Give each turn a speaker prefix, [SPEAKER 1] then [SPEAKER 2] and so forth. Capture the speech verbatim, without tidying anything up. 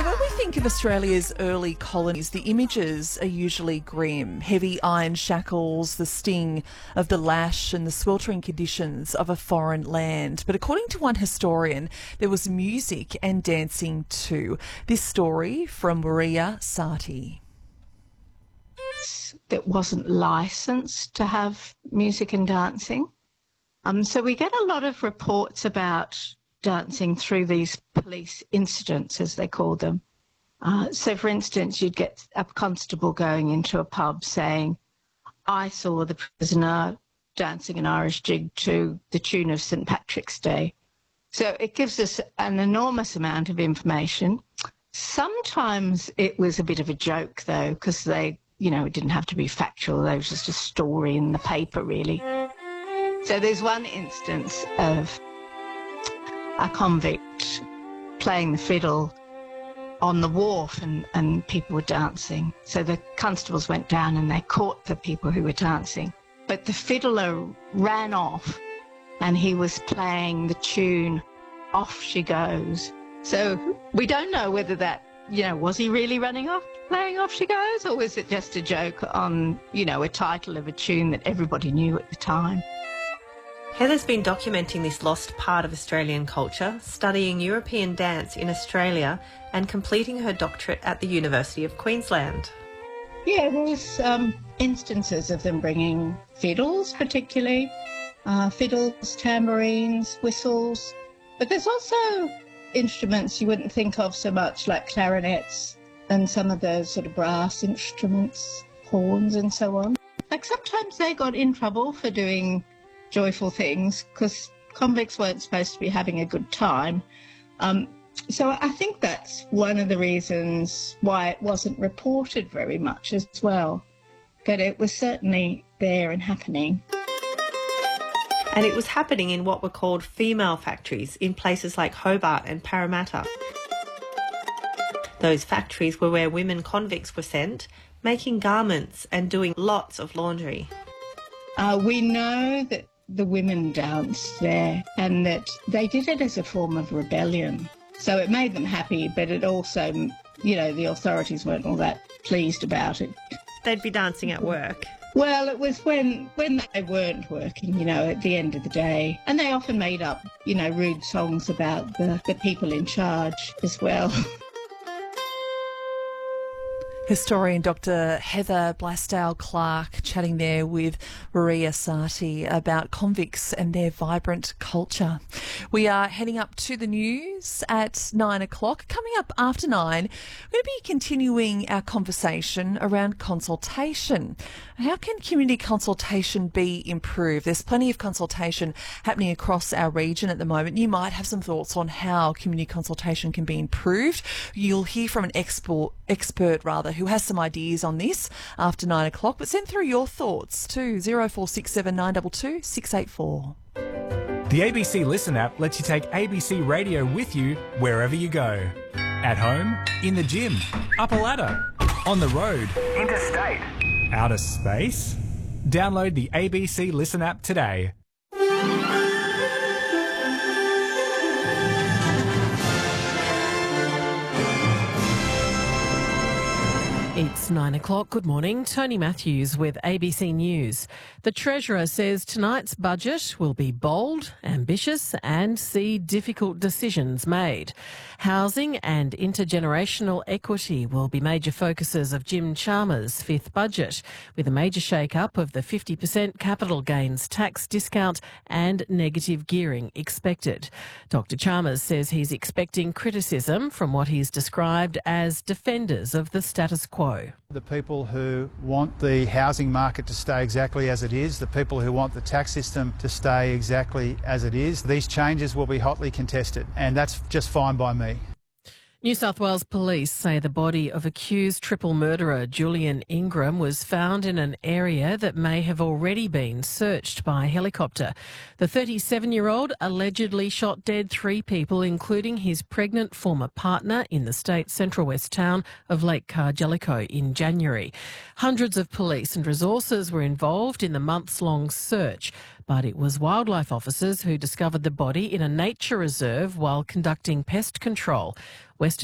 [SPEAKER 1] So when we think of Australia's early colonies, the images are usually grim. Heavy iron shackles, the sting of the lash and the sweltering conditions of a foreign land. But according to one historian, there was music and dancing too. This story from Maria Sati.
[SPEAKER 2] That wasn't licensed to have music and dancing. Um, so we get a lot of reports about dancing through these police incidents, as they call them. Uh, so, for instance, you'd get a constable going into a pub saying, I saw the prisoner dancing an Irish jig to the tune of Saint Patrick's Day. So it gives us an enormous amount of information. Sometimes it was a bit of a joke, though, because they, you know, it didn't have to be factual. There was just a story in the paper, really. So there's one instance of a convict playing the fiddle on the wharf and, and people were dancing. So the constables went down and they caught the people who were dancing. But the fiddler ran off and he was playing the tune, Off She Goes. So we don't know whether that, you know, was he really running off, playing Off She Goes, or was it just a joke on, you know, a title of a tune that everybody knew at the time?
[SPEAKER 3] Heather's been documenting this lost part of Australian culture, studying European dance in Australia and completing her doctorate at the University of Queensland.
[SPEAKER 2] Yeah, there's um, instances of them bringing fiddles, particularly, uh, fiddles, tambourines, whistles, but there's also instruments you wouldn't think of so much, like clarinets and some of those sort of brass instruments, horns and so on. Like sometimes they got in trouble for doing joyful things because convicts weren't supposed to be having a good time. Um, so I think that's one of the reasons why it wasn't reported very much as well. But it was certainly there and happening.
[SPEAKER 3] And it was happening in what were called female factories in places like Hobart and Parramatta. Those factories were where women convicts were sent, making garments and doing lots of laundry.
[SPEAKER 2] Uh, we know that the women danced there and that they did it as a form of rebellion. So it made them happy, but it also, you know, the authorities weren't all that pleased about it.
[SPEAKER 3] They'd be dancing at work.
[SPEAKER 2] Well, it was when, when they weren't working, you know, at the end of the day. And they often made up, you know, rude songs about the, the people in charge as well.
[SPEAKER 1] Historian Doctor Heather Blaisdell-Clark chatting there with Maria Sati about convicts and their vibrant culture. We are heading up to the news at nine o'clock. Coming up after nine, we're going to be continuing our conversation around consultation. How can community consultation be improved? There's plenty of consultation happening across our region at the moment. You might have some thoughts on how community consultation can be improved. You'll hear from an expert, expert rather, who has some ideas on this after nine o'clock. But send through your thoughts to zero four six seven nine two two six eight four.
[SPEAKER 4] The A B C Listen app lets you take A B C Radio with you wherever you go. At home, in the gym, up a ladder, on the road, interstate, outer space. Download the A B C Listen app today.
[SPEAKER 5] It's nine o'clock. Good morning. Tony Matthews with A B C News. The Treasurer says tonight's budget will be bold, ambitious and see difficult decisions made. Housing and intergenerational equity will be major focuses of Jim Chalmers' fifth budget, with a major shake-up of the fifty percent capital gains tax discount and negative gearing expected. Doctor Chalmers says he's expecting criticism from what he's described as defenders of the status quo.
[SPEAKER 6] The people who want the housing market to stay exactly as it is, the people who want the tax system to stay exactly as it is, these changes will be hotly contested, and that's just fine by me.
[SPEAKER 5] New South Wales police say the body of accused triple murderer Julian Ingram was found in an area that may have already been searched by helicopter. The thirty-seven-year-old allegedly shot dead three people, including his pregnant former partner, in the state's central west town of Lake Cargellico in January. Hundreds of police and resources were involved in the months-long search, but it was wildlife officers who discovered the body in a nature reserve while conducting pest control. Western